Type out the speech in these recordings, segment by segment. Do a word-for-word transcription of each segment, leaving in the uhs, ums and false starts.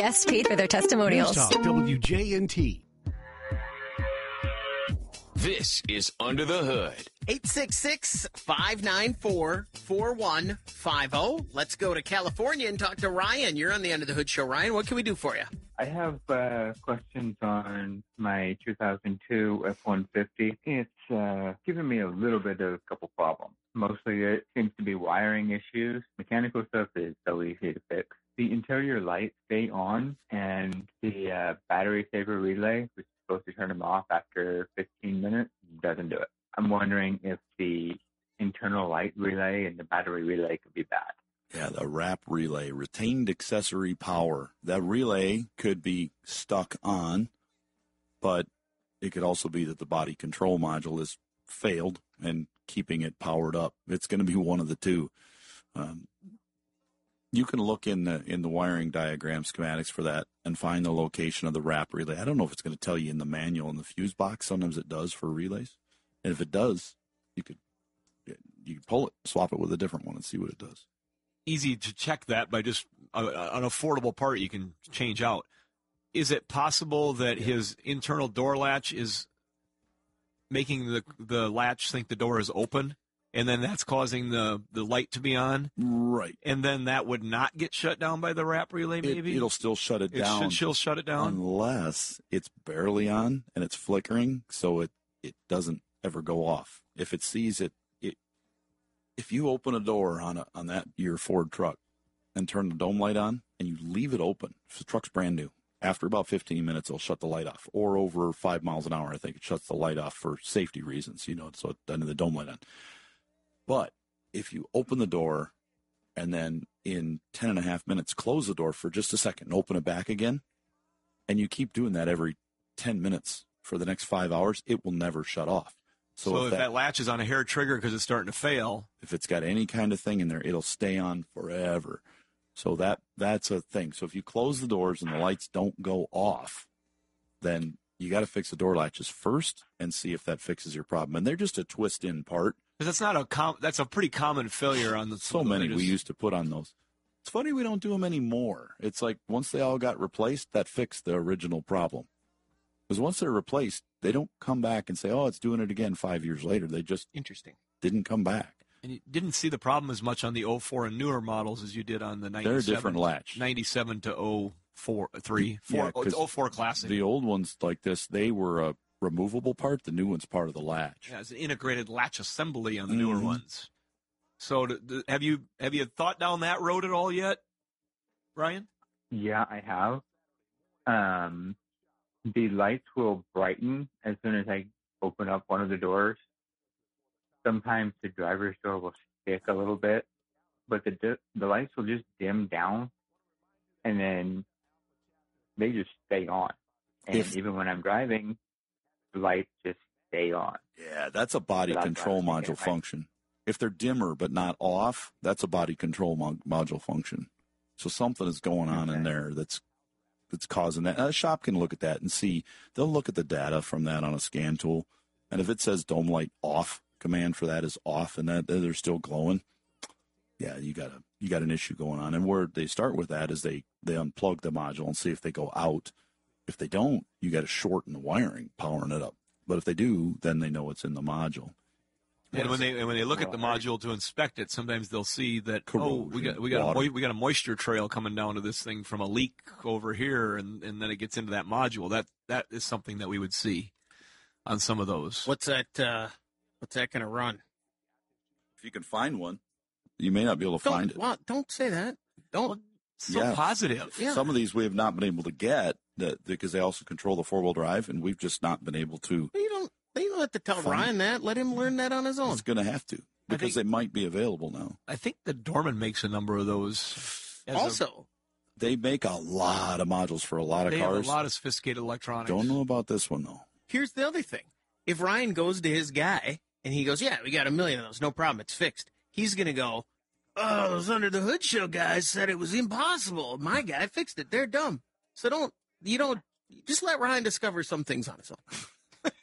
Guests paid for their testimonials. News Talk W J N T. This is Under the Hood. eight six six, five nine four, four one five zero. Let's go to California and talk to Ryan. You're on the Under the Hood show. Ryan, what can we do for you? I have uh, questions on my two thousand two F one fifty. It's uh, given me a little bit of a couple problems. Mostly it seems to be wiring issues. Mechanical stuff is so easy to fix. The interior lights stay on, and the uh, battery saver relay, which is supposed to turn them off after fifteen minutes, doesn't do it. I'm wondering if the internal light relay and the battery relay could be bad. Yeah, the wrap relay, retained accessory power. That relay could be stuck on, but it could also be that the body control module has failed and keeping it powered up. It's going to be one of the two. Um, you can look in the in the wiring diagram schematics for that and find the location of the wrap relay. I don't know if it's going to tell you in the manual in the fuse box. Sometimes it does for relays. And if it does, you could you could pull it, swap it with a different one and see what it does. Easy to check that by just a, an affordable part you can change out. Is it possible that his internal door latch is making the the latch think the door is open, and then that's causing the, the light to be on? Right. And then that would not get shut down by the wrap relay, maybe? It, it'll still shut it, it down. Should, she'll shut it down? Unless it's barely on and it's flickering, so it, it doesn't ever go off. If it sees it, it if you open a door on a, on that your Ford truck and turn the dome light on and you leave it open, if the truck's brand new, after about fifteen minutes, it'll shut the light off. Or over five miles an hour, I think it shuts the light off for safety reasons, you know, so it doesn't have the dome light on. But if you open the door and then in ten and a half minutes, close the door for just a second and open it back again, and you keep doing that every ten minutes for the next five hours, it will never shut off. So, so if, if that, that latch is on a hair trigger because it's starting to fail, if it's got any kind of thing in there, it'll stay on forever. So that that's a thing. So if you close the doors and the lights don't go off, then you got to fix the door latches first and see if that fixes your problem. And they're just a twist-in part. Because that's not a com- that's a pretty common failure on the. So many we used to put on those. It's funny we don't do them anymore. It's like once they all got replaced, that fixed the original problem. Because once they're replaced, they don't come back and say, "Oh, it's doing it again." Five years later, they just interesting didn't come back. And you didn't see the problem as much on the oh four and newer models as you did on the ninety-seven. They're a different latch. ninety-seven to oh four, three, four, yeah, oh, oh four Classic. The old ones like this, they were a removable part. The new one's part of the latch. Yeah, it's an integrated latch assembly on the mm-hmm. newer ones. So th- th- have you have you thought down that road at all yet, Ryan? Yeah, I have. Um, the lights will brighten as soon as I open up one of the doors. Sometimes the driver's door will stick a little bit, but the di- the lights will just dim down, and then they just stay on. And if, even when I'm driving, the lights just stay on. Yeah, that's a body so control module function. If they're dimmer but not off, that's a body control mo- module function. So something is going on okay. in there that's that's causing that. A shop can look at that and see. They'll look at the data from that on a scan tool, and if it says dome light off, command for that is off, and that they're still glowing, yeah, you got a you got an issue going on. And where they start with that is they they unplug the module and see if they go out. If they don't, you got to shorten the wiring, powering it up. But if they do, then they know it's in the module. And when they and when they look at the module to inspect it, sometimes they'll see that Corrosion, oh, we got we got a, we got a moisture trail coming down to this thing from a leak over here, and, and then it gets into that module. That that is something that we would see on some of those. What's that? Uh, what's that going to run? If you can find one, you may not be able to don't, find it. Well, don't say that. Don't. Well, so yeah. positive. Yeah. Some of these we have not been able to get that because they also control the four wheel drive, and we've just not been able to. You don't. You don't have to tell Ryan that. Let him learn that on his own. He's going to have to because think, they might be available now. I think the Dorman makes a number of those. Also, a, they make a lot of modules for a lot of they cars. Have a lot of sophisticated electronics. Don't know about this one though. Here's the other thing: if Ryan goes to his guy and he goes, "Yeah, we got a million of those, no problem, it's fixed," he's going to go, "Oh, those Under the Hood show guys said it was impossible. My guy fixed it. They're dumb." So don't you don't just let Ryan discover some things on his own.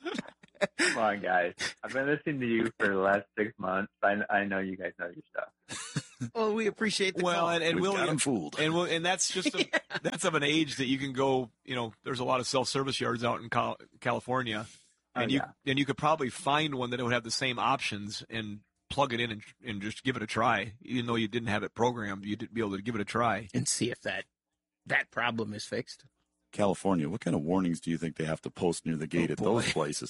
Come on, guys. I've been listening to you for the last six months. I, I know you guys know your stuff. Well, we appreciate the Well, call. and, and We've we'll got 'em fooled. and we'll, and that's just a, that's of an age that you can go. You know, there's a lot of self-service yards out in Cal- California, Oh, and you yeah. and you could probably find one that would have the same options and plug it in and, and just give it a try. Even though you didn't have it programmed, you'd be able to give it a try. And see if that that problem is fixed. California, what kind of warnings do you think they have to post near the gate Oh, at boy. those places?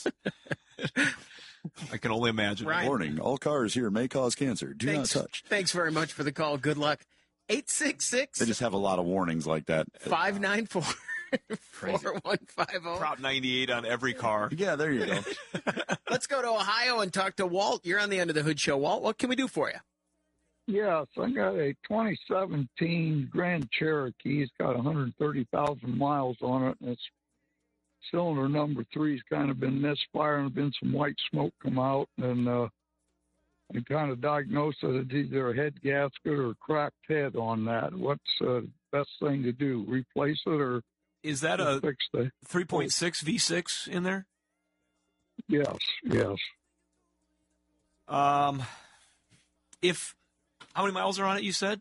I can only imagine. Right. Warning, all cars here may cause cancer. Do Thanks, not touch. Thanks very much for the call. Good luck. eight six six, They just have a lot of warnings like that. five nine four, four one five zero. Prop ninety-eight on every car. Yeah, there you go. Let's go to Ohio and talk to Walt. You're on the Under the Hood show. Walt, what can we do for you? Yes, I got a twenty seventeen Grand Cherokee. It's got one hundred thirty thousand miles on it, and it's cylinder number three's kind of been misfiring, been some white smoke come out, and uh, I kind of diagnosed that it's either a head gasket or a cracked head on that. What's uh, the best thing to do? Replace it or Is that a fix the? three point six V six in there? Yes, yes. Um, if how many miles are on it? You said.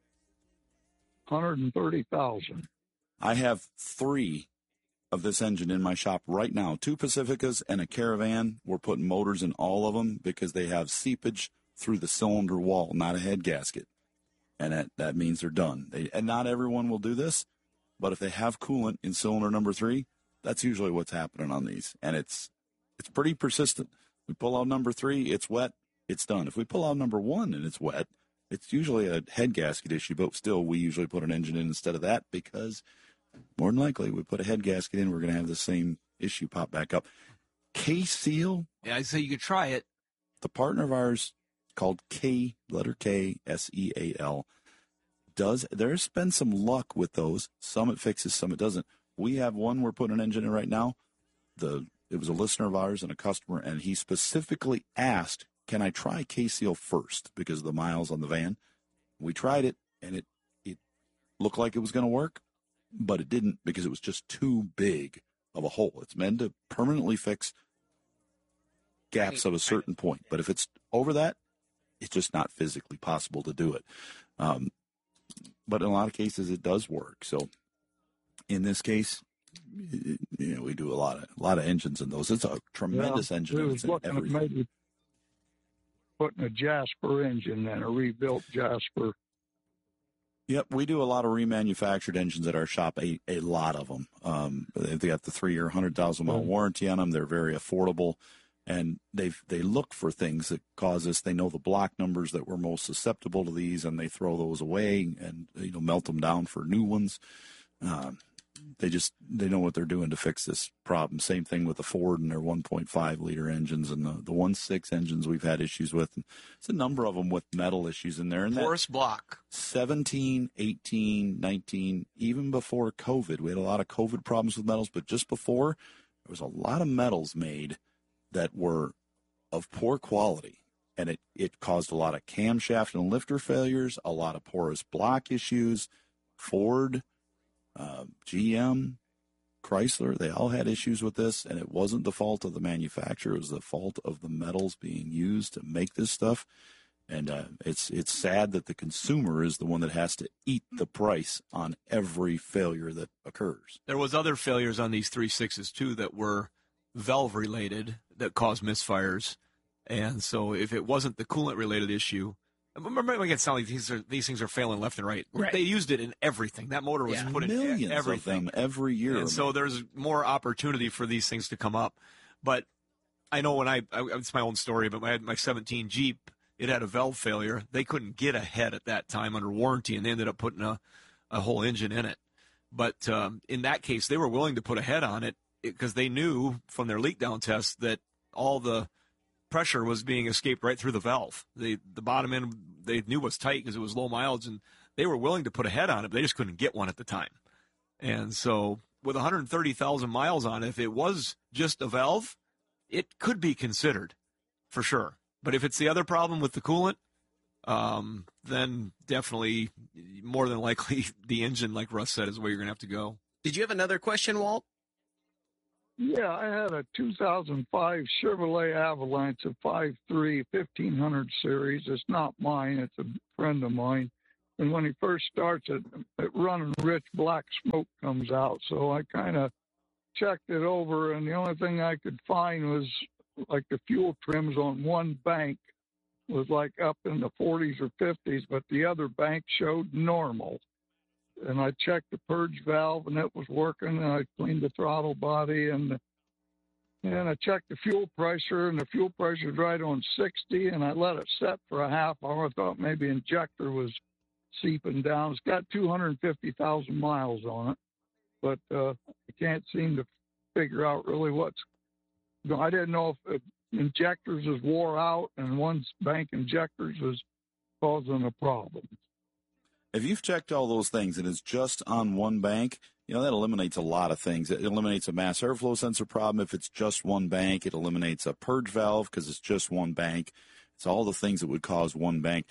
one hundred thirty thousand. I have three of this engine in my shop right now. Two Pacificas and a Caravan. We're putting motors in all of them because they have seepage through the cylinder wall, not a head gasket. And that, that means they're done. They, and not everyone will do this, but if they have coolant in cylinder number three, that's usually what's happening on these. And it's it's pretty persistent. We pull out number three, it's wet, it's done. If we pull out number one and it's wet, it's usually a head gasket issue, but still we usually put an engine in instead of that because more than likely we put a head gasket in, we're going to have the same issue pop back up. K-Seal, Yeah, I say you could try it. the partner of ours called K, letter K, S E A L, does, there's been some luck with those. Some it fixes, some it doesn't. We have one we're putting an engine in right now. The It was a listener of ours and a customer, and he specifically asked, can I try K-Seal first because of the miles on the van? We tried it, and it, it looked like it was going to work, but it didn't because it was just too big of a hole. It's meant to permanently fix gaps of a certain point, but if it's over that, it's just not physically possible to do it. Um, but in a lot of cases, it does work. So in this case, you know, we do a lot of a lot of engines in those. It's a tremendous Yeah, engine. we and was it's in looking at everything. maybe putting a Jasper engine in, a rebuilt Jasper. Yep, we do a lot of remanufactured engines at our shop, a, a lot of them. Um, they've got the three-year, one hundred thousand mile warranty on them. They're very affordable, and they they look for things that cause us. They know the block numbers that were most susceptible to these, and they throw those away and you know melt them down for new ones. Um, they just they know what they're doing to fix this problem. Same thing with the Ford and their one point five liter engines and the the one point six engines we've had issues with. And it's a number of them with metal issues in there. And that Porous block. seventeen, eighteen, nineteen, even before COVID, we had a lot of COVID problems with metals, but just before, there was a lot of metals made that were of poor quality. And it, it caused a lot of camshaft and lifter failures, a lot of porous block issues. Ford, uh, G M, Chrysler, they all had issues with this, and it wasn't the fault of the manufacturer. It was the fault of the metals being used to make this stuff. And uh, it's it's sad that the consumer is the one that has to eat the price on every failure that occurs. There was other failures on these three sixes too that were valve related that caused misfires, and so if it wasn't the coolant related issue, remember make it sound like these are these things are failing left and right. Right. They used it in everything. That motor was Yeah. put in Millions everything. of them every year. And so there's more opportunity for these things to come up. But I know when I, I it's my own story, but I had my seventeen Jeep, it had a valve failure. They couldn't get a head at that time under warranty, and they ended up putting a, a whole engine in it. But um, in that case, they were willing to put a head on it because they knew from their leak down tests that all the pressure was being escaped right through the valve. The the bottom end they knew was tight because it was low mileage, and they were willing to put a head on it, but they just couldn't get one at the time. And so with one hundred thirty thousand miles on it, if it was just a valve, it could be considered for sure. But if it's the other problem with the coolant, um, then definitely more than likely the engine, like Russ said, is where you're going to have to go. Did you have another question, Walt? Yeah, I had a two thousand five Chevrolet Avalanche, a five three fifteen hundred series. It's not mine. It's a friend of mine. And when he first starts it, it running rich black smoke comes out. So I kind of checked it over, and the only thing I could find was like the fuel trims on one bank was like up in the forties or fifties, but the other bank showed normal. And I checked the purge valve, and it was working, and I cleaned the throttle body, and and I checked the fuel pressure, and the fuel pressure was right on sixty, and I let it set for a half hour. I thought maybe injector was seeping down. It's got two hundred fifty thousand miles on it, but uh, I can't seem to figure out really what's going on. I didn't know if injectors was wore out and one bank injectors was causing a problem. If you've checked all those things and it's just on one bank, you know, that eliminates a lot of things. It eliminates a mass airflow sensor problem if it's just one bank. It eliminates a purge valve because it's just one bank. It's all the things that would cause one bank.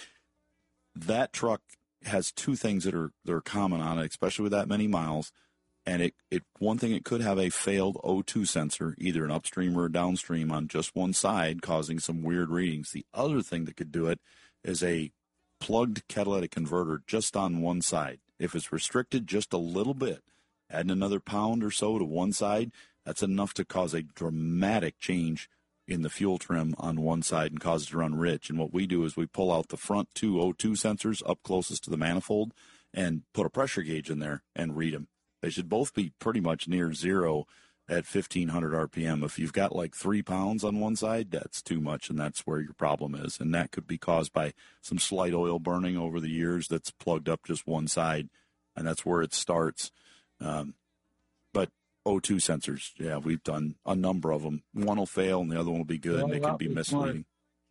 That truck has two things that are that are common on it, especially with that many miles. And it, it one thing, it could have a failed O two sensor, either an upstream or a downstream on just one side, causing some weird readings. The other thing that could do it is a plugged catalytic converter just on one side. If it's restricted just a little bit, adding another pound or so to one side, that's enough to cause a dramatic change in the fuel trim on one side and cause it to run rich. And what we do is we pull out the front two O two sensors up closest to the manifold and put a pressure gauge in there and read them. They should both be pretty much near zero at fifteen hundred R P M. If you've got like three pounds on one side, that's too much, and that's where your problem is. And that could be caused by some slight oil burning over the years that's plugged up just one side, and that's where it starts. Um, but O two sensors, yeah, we've done a number of them. One will fail, and the other one will be good, well, and it can be misleading.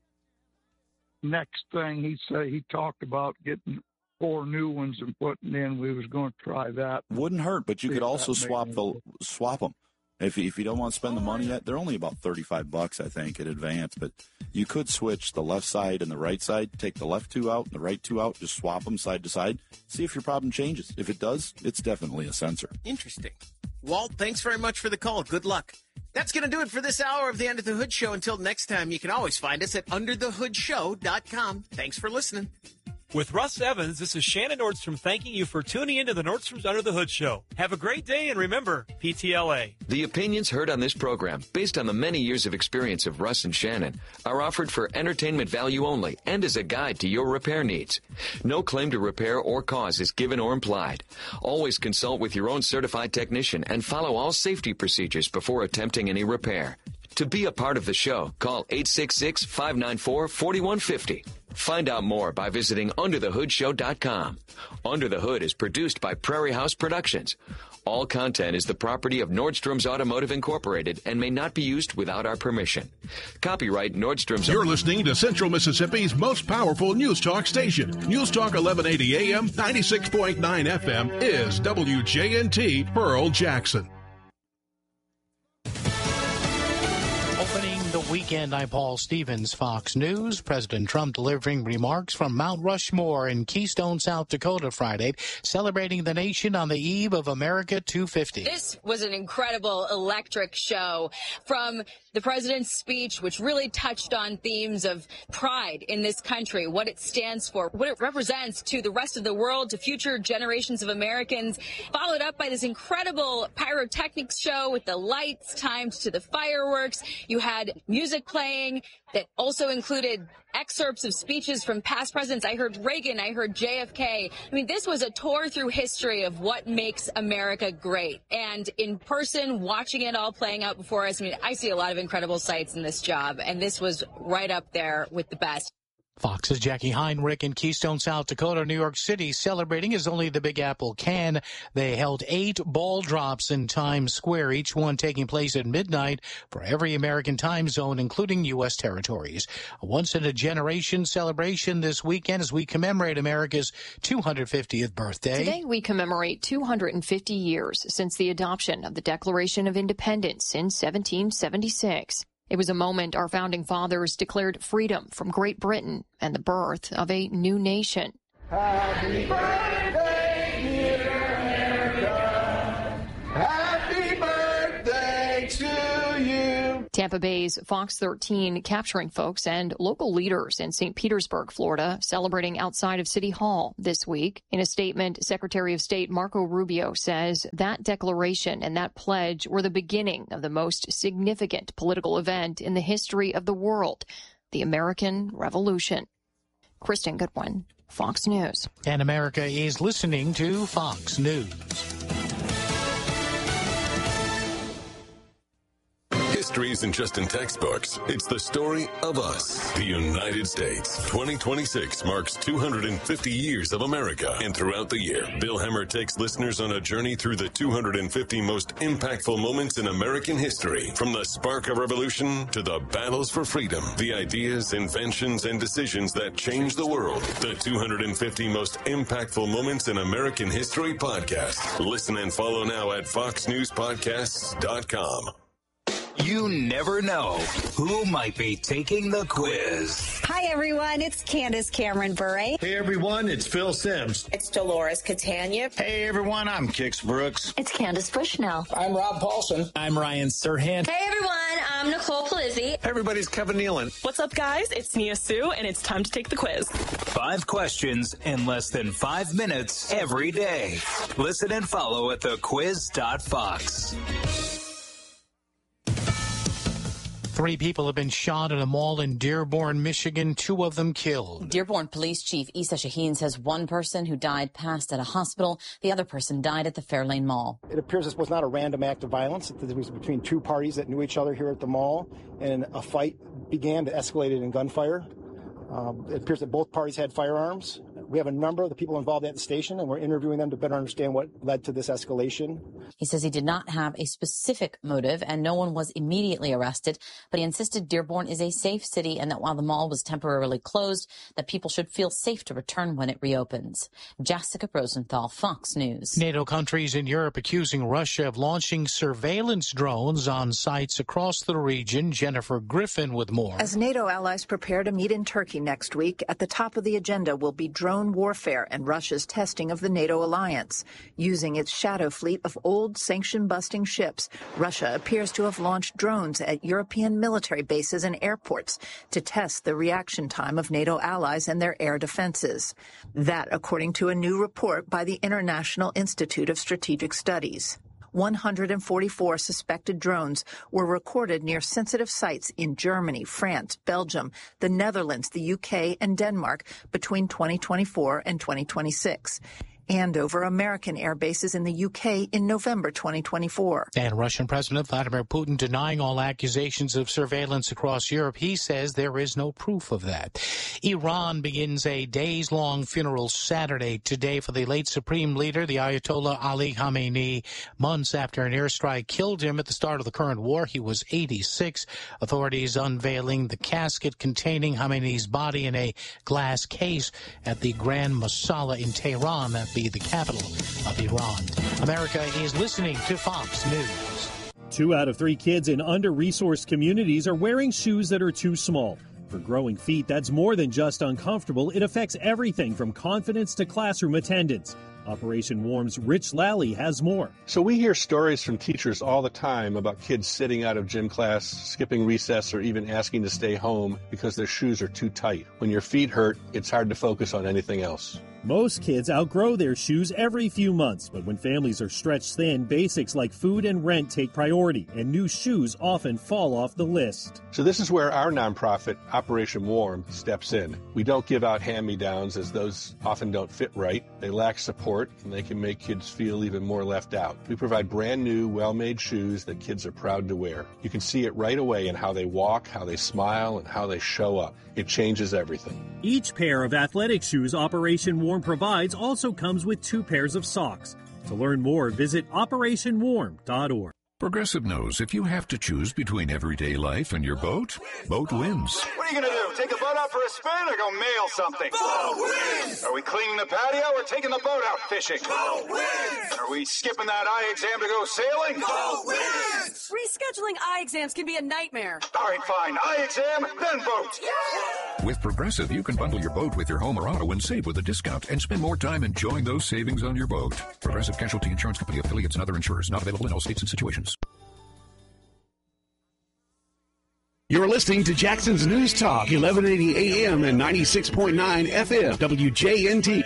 Next thing he said, he talked about getting four new ones and putting in. We was going to try that. Wouldn't hurt, but you could also swap the swap them. If you, if you don't want to spend the money yet, they're only about thirty-five bucks, I think, in advance. But you could switch the left side and the right side, take the left two out and the right two out, just swap them side to side, see if your problem changes. If it does, it's definitely a sensor. Interesting. Walt, thanks very much for the call. Good luck. That's going to do it for this hour of the Under the Hood Show. Until next time, you can always find us at under the hood show dot com. Thanks for listening. With Russ Evans, this is Shannon Nordstrom thanking you for tuning into the Nordstrom's Under the Hood Show. Have a great day, and remember, P T L A. The opinions heard on this program, based on the many years of experience of Russ and Shannon, are offered for entertainment value only and as a guide to your repair needs. No claim to repair or cause is given or implied. Always consult with your own certified technician and follow all safety procedures before attempting any repair. To be a part of the show, call eight six six, five nine four, four one five zero. Find out more by visiting under the hood show dot com. Under the Hood is produced by Prairie House Productions. All content is the property of Nordstrom's Automotive Incorporated and may not be used without our permission. Copyright Nordstrom's. You're listening to Central Mississippi's most powerful news talk station. News Talk eleven eighty A M, ninety-six point nine F M is W J N T Pearl Jackson. Opening the weekend, I'm Paul Stevens, Fox News. President Trump delivering remarks from Mount Rushmore in Keystone, South Dakota Friday, celebrating the nation on the eve of America two fifty. This was an incredible, electric show from the president's speech, which really touched on themes of pride in this country, what it stands for, what it represents to the rest of the world, to future generations of Americans, followed up by this incredible pyrotechnics show with the lights timed to the fireworks. You had music playing that also included excerpts of speeches from past presidents. I heard Reagan, I heard J F K. I mean, this was a tour through history of what makes America great. And in person, watching it all playing out before us, I mean, I see a lot of incredible sights in this job, and this was right up there with the best. Fox's Jackie Heinrich in Keystone, South Dakota, New York City, celebrating as only the Big Apple can. They held eight ball drops in Times Square, each one taking place at midnight for every American time zone, including U S territories. A once-in-a-generation celebration this weekend as we commemorate America's two hundred fiftieth birthday. Today we commemorate two hundred fifty years since the adoption of the Declaration of Independence in seventeen seventy-six. It was a moment our founding fathers declared freedom from Great Britain and the birth of a new nation. Happy birthday, dear America. Happy birthday to Tampa Bay's Fox thirteen capturing folks and local leaders in Saint Petersburg, Florida, celebrating outside of City Hall this week. In a statement, Secretary of State Marco Rubio says that declaration and that pledge were the beginning of the most significant political event in the history of the world, the American Revolution. Kristen Goodwin, Fox News. And America is listening to Fox News. History isn't just in textbooks. It's the story of us, the United States. twenty twenty-six marks two hundred fifty years of America. And throughout the year, Bill Hemmer takes listeners on a journey through the two hundred fifty most impactful moments in American history. From the spark of revolution to the battles for freedom, the ideas, inventions, and decisions that changed the world. The two hundred fifty most impactful moments in American history podcast. Listen and follow now at fox news podcasts dot com. You never know who might be taking the quiz. Hi, everyone. It's Candace Cameron Bure. Hey, everyone. It's Phil Sims. It's Dolores Catania. Hey, everyone. I'm Kix Brooks. It's Candace Bushnell. I'm Rob Paulson. I'm Ryan Serhant. Hey, everyone. I'm Nicole Polizzi. Hey, everybody's Kevin Nealon. What's up, guys? It's Nia Sue, and it's time to take the quiz. Five questions in less than five minutes every day. Listen and follow at the quiz dot fox. Three people have been shot at a mall in Dearborn, Michigan, two of them killed. Dearborn Police Chief Issa Shaheen says one person who died passed at a hospital. The other person died at the Fairlane Mall. It appears this was not a random act of violence. It was between two parties that knew each other here at the mall, and a fight began to escalate in gunfire. Um, it appears that both parties had firearms. We have a number of the people involved at the station, and we're interviewing them to better understand what led to this escalation. He says he did not have a specific motive, and no one was immediately arrested, but he insisted Dearborn is a safe city and that while the mall was temporarily closed, that people should feel safe to return when it reopens. Jessica Rosenthal, Fox News. NATO countries in Europe accusing Russia of launching surveillance drones on sites across the region. Jennifer Griffin with more. As NATO allies prepare to meet in Turkey next week, at the top of the agenda will be drone warfare and Russia's testing of the NATO alliance. Using its shadow fleet of old sanction-busting ships, Russia appears to have launched drones at European military bases and airports to test the reaction time of NATO allies and their air defenses. That, according to a new report by the International Institute of Strategic Studies. one hundred forty-four suspected drones were recorded near sensitive sites in Germany, France, Belgium, the Netherlands, the U K, and Denmark between twenty twenty-four and twenty twenty-six. And over American air bases in the U K in November twenty twenty-four. And Russian President Vladimir Putin denying all accusations of surveillance across Europe. He says there is no proof of that. Iran begins a days-long funeral Saturday today for the late Supreme Leader, the Ayatollah Ali Khamenei, months after an airstrike killed him at the start of the current war. He was eighty-six. Authorities unveiling the casket containing Khamenei's body in a glass case at the Grand Masala in Tehran. That be the capital of Iran. America is listening to Fox News. Two out of three kids in under-resourced communities are wearing shoes that are too small. For growing feet, that's more than just uncomfortable. It affects everything from confidence to classroom attendance. Operation Warm's Rich Lally has more. So we hear stories from teachers all the time about kids sitting out of gym class, skipping recess, or even asking to stay home because their shoes are too tight. When your feet hurt, it's hard to focus on anything else. Most kids outgrow their shoes every few months, but when families are stretched thin, basics like food and rent take priority, and new shoes often fall off the list. So this is where our nonprofit, Operation Warm, steps in. We don't give out hand-me-downs, as those often don't fit right. They lack support, and they can make kids feel even more left out. We provide brand new, well-made shoes that kids are proud to wear. You can see it right away in how they walk, how they smile, and how they show up. It changes everything. Each pair of athletic shoes Operation Warm provides also comes with two pairs of socks. To learn more, visit operation warm dot org. Progressive knows if you have to choose between everyday life and your boat, boat wins. What are you going to do? Take the boat out for a spin or go mail something? Boat wins! Are we cleaning the patio or taking the boat out fishing? Boat wins! Are we skipping that eye exam to go sailing? Boat wins! Rescheduling eye exams can be a nightmare. All right, fine. Eye exam, then boat. Yeah! With Progressive, you can bundle your boat with your home or auto and save with a discount and spend more time enjoying those savings on your boat. Progressive Casualty Insurance Company affiliates and other insurers not available in all states and situations. You're listening to Jackson's News Talk, eleven eighty A M and ninety-six point nine F M, W J N T.